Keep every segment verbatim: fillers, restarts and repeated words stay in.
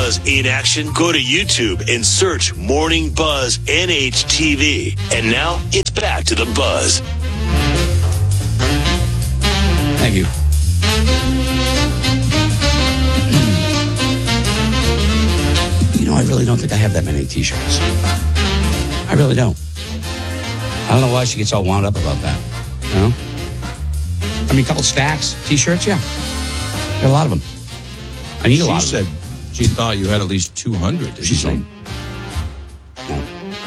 Buzz in action? Go to YouTube and search Morning Buzz N H T V. And now it's back to the Buzz. Thank you. You know, I really don't think I have that many T-shirts. I really don't. I don't know why she gets all wound up about that. You know? I mean, a couple stacks, T-shirts, yeah. There are a lot of them. I need a lot She of said them. she thought you had at least two hundred. She's saying. No.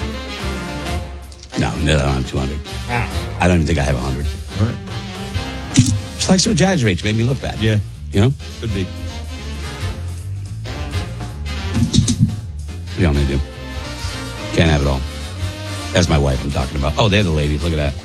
No, no, I don't have two hundred. I don't even think I have one hundred. All right. It's like so exaggerates, made me look bad. Yeah. You know? Could be. What do you want me to do? Can't have it all. That's my wife I'm talking about. Oh, they're the ladies. Look at that.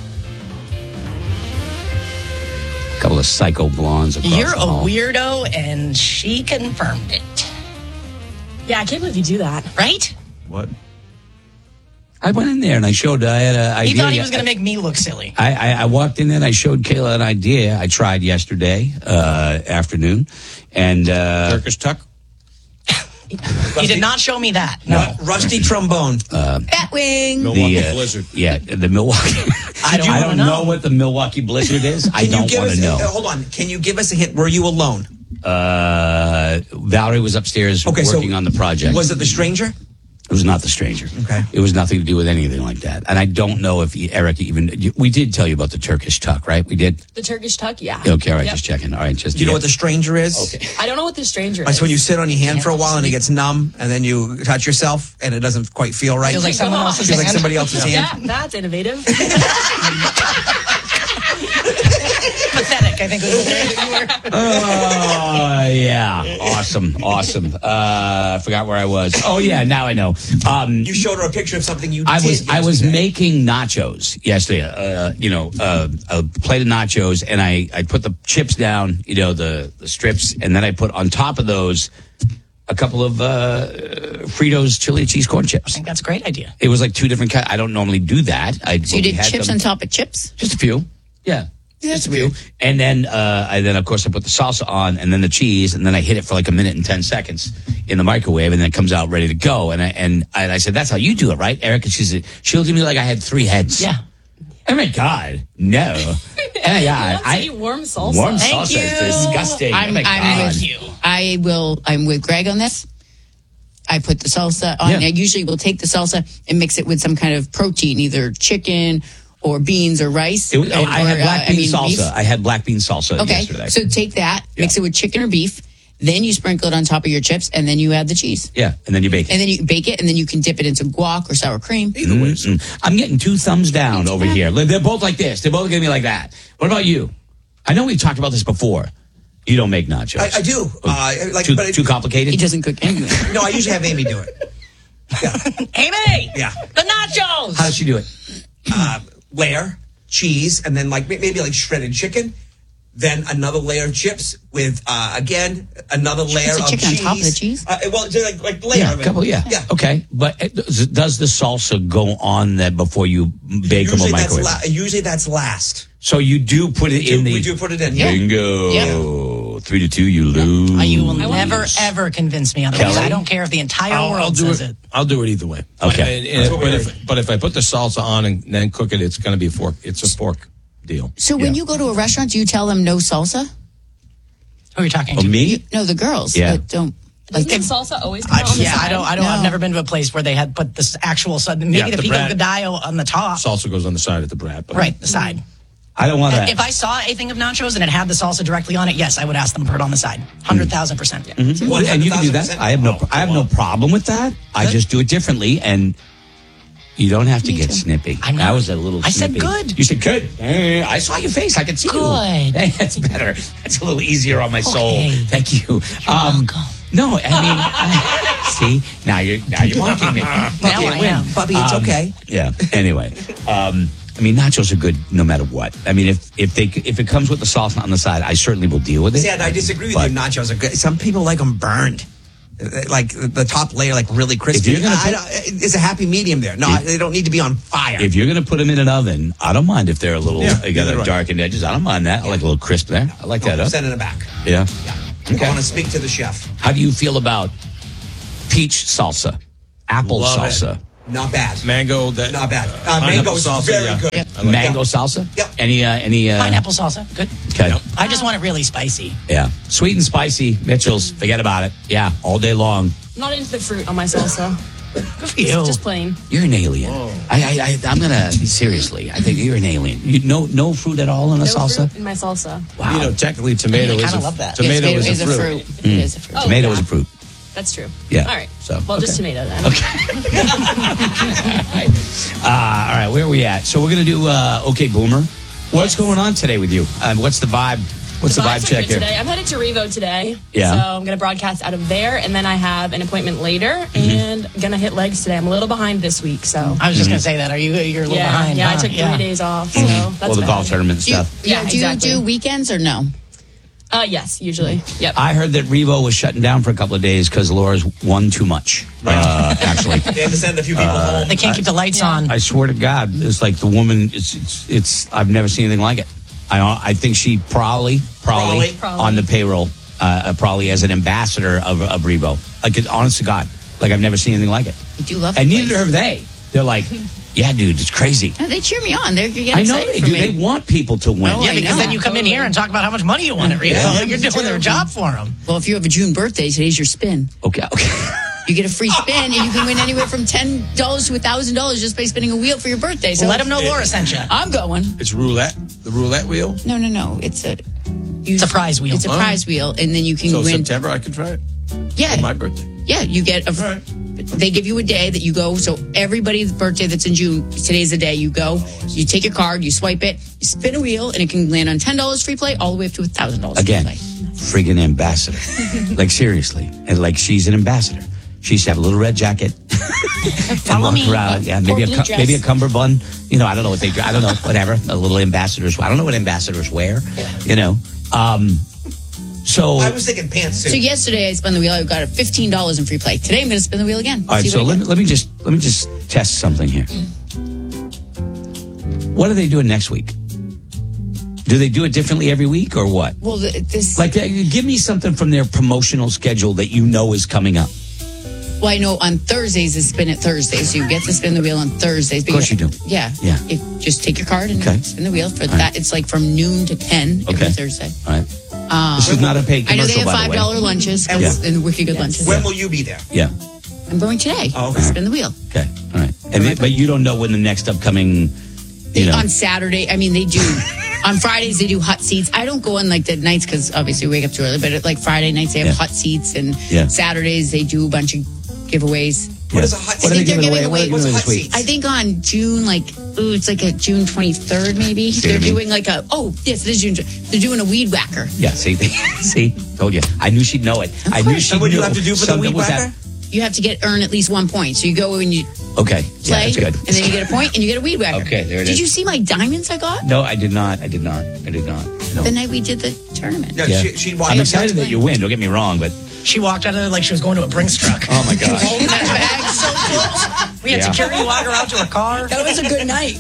A couple of psycho blondes across You're the a hall. weirdo, and she confirmed it. Yeah, I can't believe you do that. Right? What? I went in there and I showed, I had an idea. He thought he was going to make me look silly. I, I, I walked in there and I showed Kayla an idea I tried yesterday uh, afternoon. And uh, Turkish tuck? He did not show me that. No. Rusty trombone. Batwing. Milwaukee the, uh, Blizzard. Yeah, the Milwaukee. I don't I don't know. know. what the Milwaukee Blizzard is. I Can you don't give want us? to know. Uh, hold on. Can you give us a hint? Were you alone? Uh, Valerie was upstairs Okay, so working on the project. Was it the stranger? It was not the stranger. Okay. It was nothing to do with anything like that. And I don't know if he, Eric even. you- We did tell you about the Turkish tuck, right? We did. The Turkish tuck, yeah. Okay, all right, Yep. just checking. All right, just. Do you know what the stranger is? Okay. I don't know what the stranger That's is. when you sit on your hand for a while and it gets numb, and then you touch yourself and it doesn't quite feel right. Feels like someone else's Feels like hand. somebody else's Yeah, hand. that's innovative. Pathetic, I think was the word that you were. Oh yeah, awesome, awesome. Uh, I forgot where I was. Oh yeah, now I know. Um, You showed her a picture of something you I did was I was yesterday. making nachos yesterday. Uh, you know, uh, a plate of nachos, and I, I put the chips down. You know, the, the strips, and then I put on top of those a couple of uh, Fritos chili cheese corn I chips. think that's a great idea. It was like two different kinds. I don't normally do that. I So you we did had chips them- on top of chips? just a few. Yeah. That's Just a few. And then, uh, I then of course I put the salsa on, and then the cheese, and then I hit it for like a minute and ten seconds in the microwave, and then it comes out ready to go. And I and I, and I said, "That's how you do it, right, Eric?" And she said, she looked at me like I had three heads. Yeah. Oh my God, no. Oh my God, I I eat warm salsa. warm Thank salsa you. is disgusting. I'm, oh my I'm God. with you. I will. I'm with Greg on this. I put the salsa on. Yeah. I usually will take the salsa and mix it with some kind of protein, either chicken or beans or rice. It was, and- I had or, black uh, bean I mean, salsa. beef. I had black bean salsa Okay, yesterday. so take that, mix Yeah. it with chicken or beef, then you sprinkle it on top of your chips, and then you add the cheese, yeah, and then you bake it. and then you bake it, and then you can dip it into guac or sour cream. Mm-mm. I'm getting two thumbs down over here. They're both like this. They're both looking at me like that. What about you? I know we've talked about this before. You don't make nachos. I, I do. Uh, like, too, but it- too complicated? He doesn't cook anything. No, I usually have Amy do it. Amy! Yeah. The nachos! How does she do it? Uh, layer, cheese, and then like may- maybe like shredded chicken. Then another layer of chips with uh, again another layer the of chicken on cheese. top of the cheese? Uh, well, it's like like layer Yeah, of a it. couple, yeah. yeah. Okay, but it- does does the salsa go on that before you bake them or Usually that's microwave? la- usually that's last. So you do put it in Do- the... we do put it in. Yeah. Bingo. Yeah. Three to two, you lose. Uh, You will never, ever convince me otherwise. Kelly? I don't care if the entire I'll, world I'll do says it. it. I'll do it either way. Okay. And- and- but, if, but if I put the salsa on and then cook it, it's going to be a fork. It's a fork deal. So when Yeah. you go to a restaurant, do you tell them no salsa? Who are you talking Oh, to? me? No, the girls. Yeah. that don't. Like, Like, salsa always I, come on the yeah, I side? don't. I don't. No. I've never been to a place where they had put this actual. sud- Maybe Yeah, the the pico bread. gallo on the top. Salsa goes on the side of the brat. But Right, the side. I don't want that. If I saw a thing of nachos and it had the salsa directly on it, yes, I would ask them to put it on the side. Hundred thousand percent. Mhm. Well, and you can do that. I have no, I have no problem with that. I just do it differently, and you don't have to get snippy. I'm That not- was a little. I said snippy. good. You said good. Eh, I saw your face. I could see you. Good. Hey, that's better. That's a little easier on my soul. Okay. Thank you. Um, welcome. no, I mean, I, see now you're now you're mocking me. Now I am. Puppy, it's Um, okay. Yeah. Anyway, um, I mean, nachos are good no matter what. I mean, if if they if it comes with the salsa on the side, I certainly will deal with it. See, I disagree with But- you. Nachos are good. Some people like them burned. Uh, Like the top layer, like really crispy. you're gonna I- I put- don't- it's a happy medium there. No, If- I- they don't need to be on fire. If you're going to put them in an oven, I don't mind if they're a little Yeah, they got you're the right. darkened edges. I don't mind that. I like a little crisp there. I like that. Up. Send it back. Yeah. Yeah. Okay. I want to speak to the chef. How do you feel about peach salsa, apple Love it. salsa, Not bad. Mango. That Not bad. Uh, pineapple mango is salsa, very yeah. good. I like mango that. salsa. Yep. Any uh, any uh, Pineapple salsa. Good. Okay. I just want it really spicy. Yeah. Sweet and spicy. Mitchell's. Forget about it. Yeah. All day long. I'm not into the fruit on my salsa. Good for you. Just plain. You're an alien. I, I, I, I'm gonna seriously. I think you're an alien. You no, no fruit at all in a No salsa. fruit in my salsa. Wow. You know, technically, tomato I is kinda a love that. tomato Yes, is a fruit. It is a fruit. Oh, tomato yeah. is a fruit. That's true. Yeah. All right. So, well, just okay. tomato then. Uh, all right, where are we at? So we're gonna do uh, OK Boomer. What's going on today with you? Uh, what's the vibe? What's the, vibe vibes are check good here? today. I'm headed to Revo today. Yeah. So I'm going to broadcast out of there, and then I have an appointment later, Mm-hmm. and I'm going to hit legs today. I'm a little behind this week, so. I was just gonna say that. Are you? You're a little yeah, behind. yeah. huh? I took three days off, so that's Well, the bad. golf tournament Do you, stuff. Yeah, do exactly. you do weekends or no? Uh, yes, usually. Yep. I heard that Revo was shutting down for a couple of days because Laura's won too much. Uh, actually, They had to send a few people Uh, home. They can't keep the lights on. I swear to God, it's like the woman. It's it's. it's I've never seen anything like it. I I think she probably probably, Probably. Probably. on the payroll, uh, probably as an ambassador of of Revo. Like, it, honest to God, like I've never seen anything like it. I do love And the neither place. have they. They're like, yeah, dude, it's crazy. No, they cheer me on. They're getting I know excited they for do. me. They want people to win. Oh, Yeah, I because know. then you come in here and talk about how much money you want at Rio. Yeah. You're doing their job for them. Well, if you have a June birthday, today's your spin. Okay, okay. You get a free spin, and you can win anywhere from ten dollars to a thousand dollars just by spinning a wheel for your birthday. So So let them know Laura sent you. I'm going. It's roulette. The roulette wheel. No, no, no. It's a It's a prize wheel. It's a prize wheel, and then you can So win. September, I can try it. Yeah, For my birthday. yeah. You get a. All right. They give you a day that you go. So everybody's birthday that's in June, today's the day you go. You take your card, you swipe it, you spin a wheel, and it can land on ten dollars free play all the way up to a thousand dollars free Again, play. friggin' ambassador. Like, seriously. And like, she's an ambassador. She used to have a little red jacket. and walk me. around. Yeah, maybe a, blue cu- dress. maybe a cummerbund. You know, I don't know what they, I don't know, whatever. A little ambassadors. I don't know what ambassadors wear, you know. Um, so, I was thinking pants too. So yesterday I spun the wheel. I got a fifteen dollars in free play. Today I'm going to spin the wheel again. all right, See so what I let get. me, let me just, let me just test something here. What are they doing next week? Do they do it differently every week or what? Well, th- this. Like, uh, give me something from their promotional schedule that you know is coming up. Well, I know on Thursdays is Spin It Thursdays. So you get to spin the wheel on Thursdays. Of course you do. Yeah. Yeah. It, just take your card and Okay. spin the wheel. For that, it's like from noon to ten every Okay. Thursday. All right. This is not a paid I know commercial, they have by five the way. dollar lunches 'cause- Yeah. and wicked good lunches. When will you be there? Yeah. I'm going today. Oh, okay. Spin the wheel. Okay. All right. And they, but you don't know when the next upcoming, you know. On Saturday, I mean, they do. On Fridays, they do hot seats. I don't go on like the nights because obviously we wake up too early. But at, like Friday nights, they have Yeah. hot seats, and Yeah. Saturdays they do a bunch of giveaways. What Yeah. is a hot What seat? are they I think they're giving away? giving What are they away- giving What's this a hot week? seat? I think on June, like, ooh, it's like a June twenty-third, maybe. See what They're I mean? doing like a, oh, yes, it is June. They're doing a weed whacker. Yeah. See, see, told you. I knew she'd know it. I knew she'd And what do you know have to do for the something weed was whacker? You have to get earn at least one point. So you go and you that- Okay. Yeah, play, that's good. and then you get a point, and you get a weed whacker. Okay, there it Did is. you see my diamonds I got No, I did not. I did not. I did not. No. the night we did the tournament? No, Yeah. she, she walked I'm up excited to that you win. Don't get me wrong, but She walked out of there like she was going to a Brinks truck. oh my gosh. Holding that bag so close. We had Yeah. security walk her out to her car. That was a good night.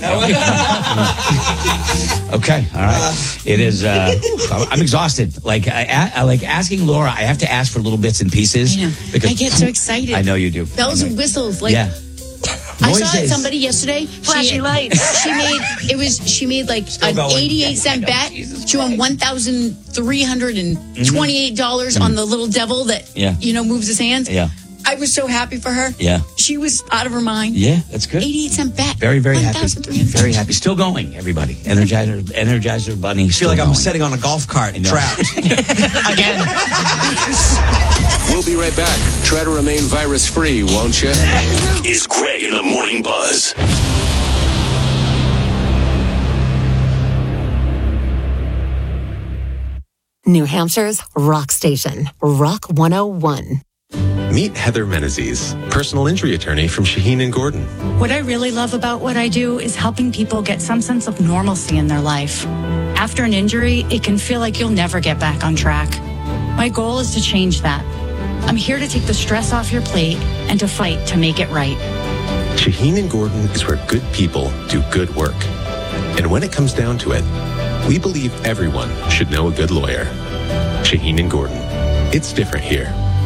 Okay, all right. It is. Uh, I'm exhausted. Like I, I like asking Laura. I have to ask for little bits and pieces I know. because I get so excited. I know you do. Bells I know. and whistles, like Yeah. I saw Noises. somebody yesterday. Flashy she, lights. She made it was she made like an going. eighty-eight cent bet. She won one thousand three hundred and twenty-eight dollars on the little devil that Mm-hmm. Yeah. you know moves his hands. Yeah. I was so happy for her. Yeah. She was out of her mind. Yeah, that's good. eighty-eight cent bet. Very, very happy. one thousand three hundred. Very happy. Still going, everybody. Energizer, Energizer Bunny. I feel Still like I'm going. sitting on a golf cart I know. trapped. Again. We'll be right back. Try to remain virus-free, won't you? Is Greg in the Morning Buzz. New Hampshire's rock station, Rock one oh one. Meet Heather Menezes, personal injury attorney from Shaheen and Gordon. What I really love about what I do is helping people get some sense of normalcy in their life. After an injury, it can feel like you'll never get back on track. My goal is to change that. I'm here to take the stress off your plate and to fight to make it right. Shaheen and Gordon is where good people do good work. And when it comes down to it, we believe everyone should know a good lawyer. Shaheen and Gordon. It's different here.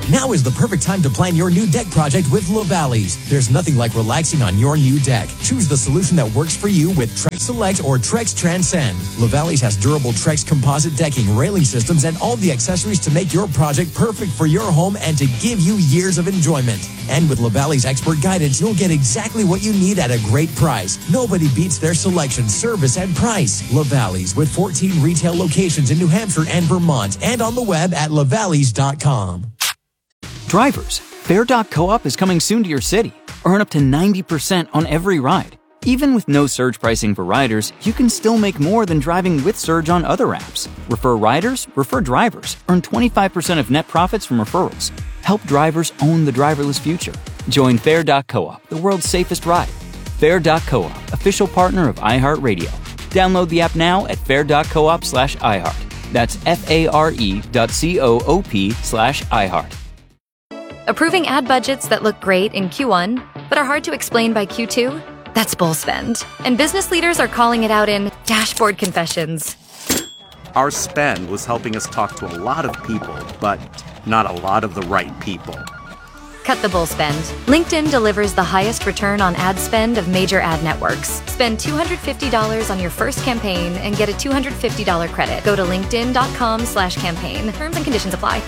Now is the perfect time to plan your new deck project with LaValleys. There's nothing like relaxing on your new deck. Choose the solution that works for you with Trex Select or Trex Transcend. LaValleys has durable Trex composite decking, railing systems, and all the accessories to make your project perfect for your home and to give you years of enjoyment. And with LaValleys expert guidance, you'll get exactly what you need at a great price. Nobody beats their selection, service, and price. LaValleys, with fourteen retail locations in New Hampshire and Vermont, and on the web at lavalleys dot com. Drivers, Fair dot coop is coming soon to your city. Earn up to ninety percent on every ride. Even with no surge pricing for riders, you can still make more than driving with Surge on other apps. Refer riders, refer drivers. Earn twenty-five percent of net profits from referrals. Help drivers own the driverless future. Join Fair dot coop, the world's safest ride. Fair dot coop, official partner of iHeartRadio. Download the app now at fair dot coop slash iHeart. That's F-A-R-E dot C-O-O-P slash iHeart. Approving ad budgets that look great in Q one, but are hard to explain by Q two? That's bull spend. And business leaders are calling it out in dashboard confessions. Our spend was helping us talk to a lot of people, but not a lot of the right people. Cut the bull spend. LinkedIn delivers the highest return on ad spend of major ad networks. Spend two hundred fifty dollars on your first campaign and get a two hundred fifty dollars credit. Go to linkedin.com slash campaign. Terms and conditions apply.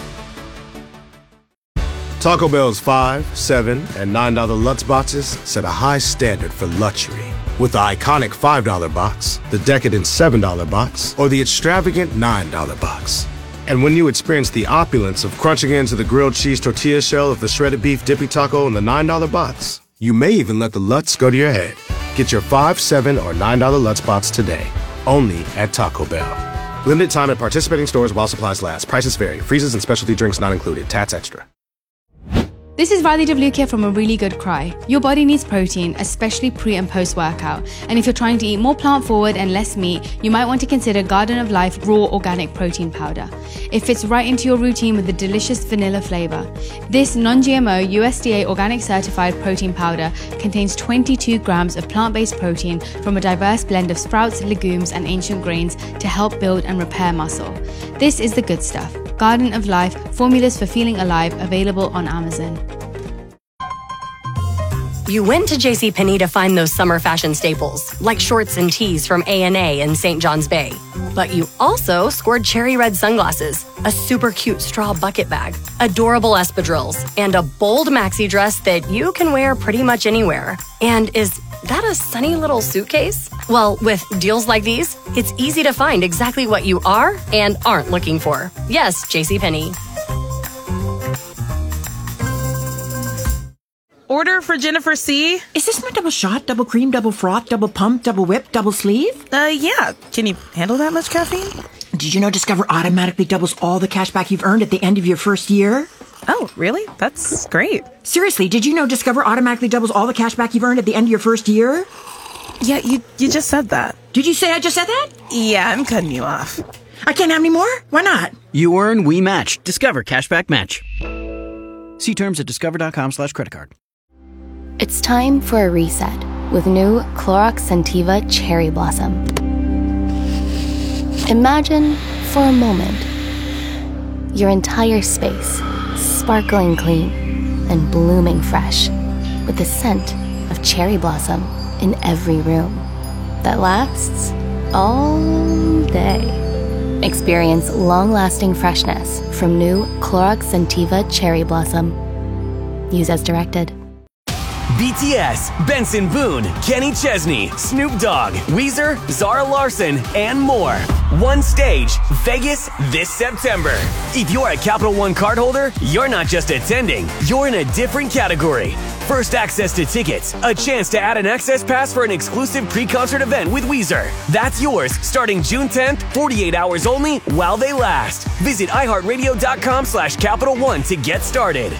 Taco Bell's five, seven, and nine dollar Lutz boxes set a high standard for luxury. With the iconic five dollar box, the decadent seven dollar box, or the extravagant nine dollar box. And when you experience the opulence of crunching into the grilled cheese tortilla shell of the shredded beef dippy taco in the nine dollar box, you may even let the Lutz go to your head. Get your five, seven, or nine dollar Lutz box today, only at Taco Bell. Limited time at participating stores while supplies last. Prices vary. Freezes and specialty drinks not included. Tats extra. This is Radhi Devlukia from A Really Good Cry. Your body needs protein, especially pre and post workout. And if you're trying to eat more plant forward and less meat, you might want to consider Garden of Life Raw Organic Protein Powder. It fits right into your routine with a delicious vanilla flavor. This non-G M O U S D A organic certified protein powder contains twenty-two grams of plant-based protein from a diverse blend of sprouts, legumes, and ancient grains to help build and repair muscle. This is the good stuff. Garden of Life, formulas for feeling alive, available on Amazon. You went to JCPenney to find those summer fashion staples, like shorts and tees from A and A in Saint John's Bay. But you also scored cherry red sunglasses, a super cute straw bucket bag, adorable espadrilles, and a bold maxi dress that you can wear pretty much anywhere. And is that a sunny little suitcase? Well, with deals like these, it's easy to find exactly what you are and aren't looking for. Yes, JCPenney. Order for Jennifer C. Is this my double shot, double cream, double froth, double pump, double whip, double sleeve? Uh, yeah. Can you handle that much caffeine? Did you know Discover automatically doubles all the cash back you've earned at the end of your first year? Oh, really? That's great. Seriously, did you know Discover automatically doubles all the cash back you've earned at the end of your first year? Yeah, you you just said that. Did you say I just said that? Yeah, I'm cutting you off. I can't have any more? Why not? You earn, we match. Discover Cashback Match. See terms at discover.com slash credit card. It's time for a reset with new Clorox Scentiva Cherry Blossom. Imagine, for a moment, your entire space sparkling clean and blooming fresh with the scent of cherry blossom in every room that lasts all day. Experience long-lasting freshness from new Clorox Scentiva Cherry Blossom. Use as directed. B T S, Benson Boone, Kenny Chesney, Snoop Dogg, Weezer, Zara Larson, and more. One stage, Vegas, this September. If you're a Capital One cardholder, you're not just attending, you're in a different category. First access to tickets, a chance to add an access pass for an exclusive pre-concert event with Weezer. That's yours starting June tenth, forty-eight hours only while they last. Visit iHeartRadio.com slash Capital One to get started.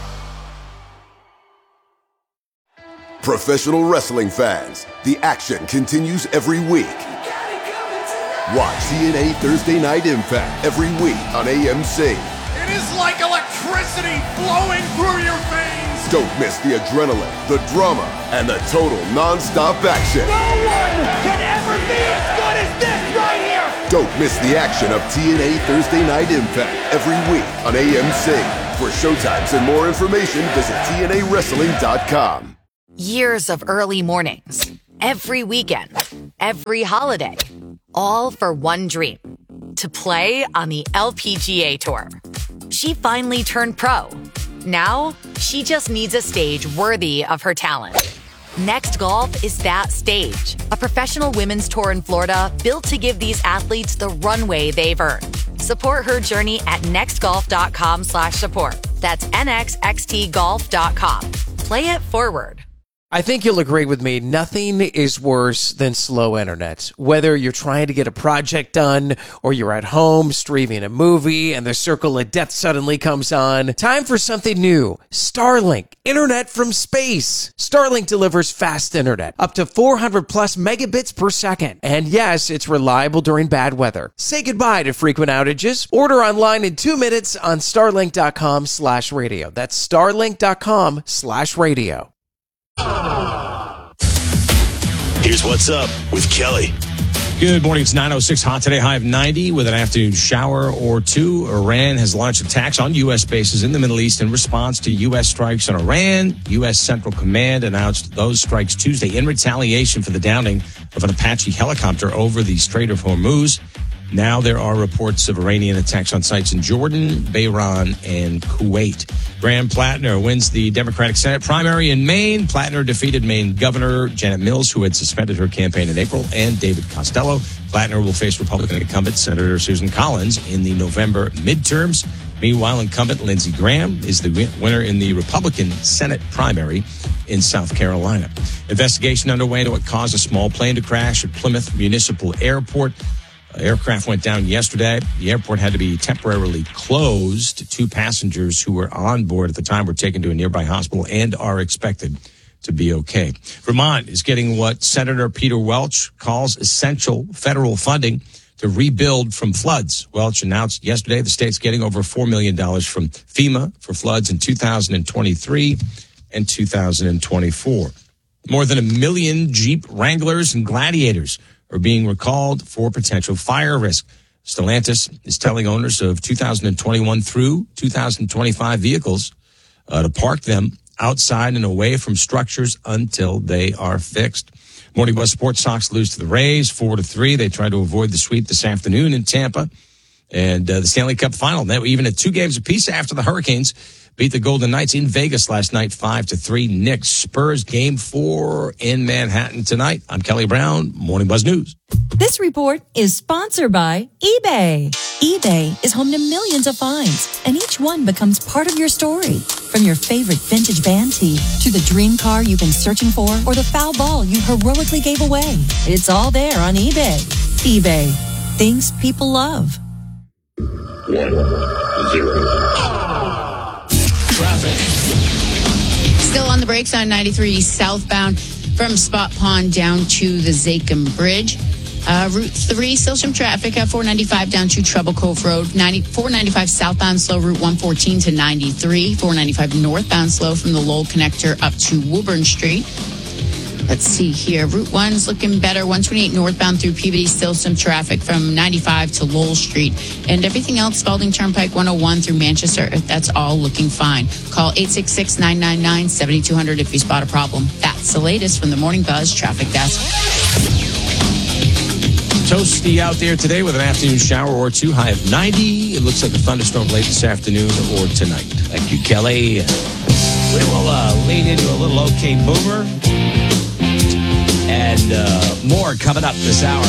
Professional wrestling fans, the action continues every week. Watch T N A Thursday Night Impact every week on A M C. It is like electricity flowing through your veins. Don't miss the adrenaline, the drama, and the total non-stop action. No one can ever be as good as this right here. Don't miss the action of T N A Thursday Night Impact every week on A M C. For showtimes and more information, visit T N A wrestling dot com. Years of early mornings, every weekend, every holiday, all for one dream, to play on the L P G A Tour. She finally turned pro. Now, she just needs a stage worthy of her talent. Next Golf is that stage, a professional women's tour in Florida built to give these athletes the runway they've earned. Support her journey at nextgolf.com slash support. That's N X X T golf dot com. Play it forward. I think you'll agree with me. Nothing is worse than slow internet. Whether you're trying to get a project done or you're at home streaming a movie and the circle of death suddenly comes on. Time for something new. Starlink. Internet from space. Starlink delivers fast internet. Up to four hundred plus megabits per second. And yes, it's reliable during bad weather. Say goodbye to frequent outages. Order online in two minutes on starlink.com slash radio. That's starlink.com slash radio. Here's what's up with Kelly. Good morning. It's nine oh six, hot today, high of ninety with an afternoon shower or two. Iran has launched attacks on U S bases in the Middle East in response to U S strikes on Iran. U S Central Command announced those strikes Tuesday in retaliation for the downing of an Apache helicopter over the Strait of Hormuz. Now there are reports of Iranian attacks on sites in Jordan, Bahrain, and Kuwait. Graham Plattner wins the Democratic Senate primary in Maine. Plattner defeated Maine Governor Janet Mills, who had suspended her campaign in April, and David Costello. Plattner will face Republican incumbent Senator Susan Collins in the November midterms. Meanwhile, incumbent Lindsey Graham is the winner in the Republican Senate primary in South Carolina. Investigation underway into what caused a small plane to crash at Plymouth Municipal Airport. Uh, aircraft went down yesterday. The airport had to be temporarily closed. Two passengers who were on board at the time were taken to a nearby hospital and are expected to be okay. Vermont is getting what Senator Peter Welch calls essential federal funding to rebuild from floods. Welch announced yesterday the state's getting over four million dollars from FEMA for floods in two thousand twenty-three and two thousand twenty-four. More than a million Jeep Wranglers and Gladiators are being recalled for potential fire risk. Stellantis is telling owners of two thousand twenty-one through two thousand twenty-five vehicles uh, to park them outside and away from structures until they are fixed. Morning Buzz Sports Sox lose to the Rays four to three. They try to avoid the sweep this afternoon in Tampa. And uh, the Stanley Cup final, now even at two games apiece after the Hurricanes beat the Golden Knights in Vegas last night, five to three. Knicks Spurs game four in Manhattan tonight. I'm Kelly Brown, Morning Buzz News. This report is sponsored by eBay. eBay is home to millions of finds, and each one becomes part of your story. From your favorite vintage band tee to the dream car you've been searching for or the foul ball you heroically gave away. It's all there on eBay. eBay. Things people love. One, zero. Traffic. Still on the brakes on ninety-three southbound from Spot Pond down to the Zakim Bridge. Uh, Route three, still some traffic at four ninety-five down to Treble Cove Road. ninety, four ninety-five southbound slow, Route one fourteen to ninety-three. four ninety-five northbound slow from the Lowell connector up to Woburn Street. Let's see here. Route one's looking better. one twenty-eight northbound through Peabody, still some traffic from ninety-five to Lowell Street. And everything else, Spalding Turnpike one oh one through Manchester, that's all looking fine. Call eight six six, nine nine nine, seven two zero zero if you spot a problem. That's the latest from the Morning Buzz Traffic Desk. Toasty out there today with an afternoon shower or two, high of ninety. It looks like a thunderstorm late this afternoon or tonight. Thank you, Kelly. We will uh, lead into a little OK Boomer. And uh, more coming up this hour.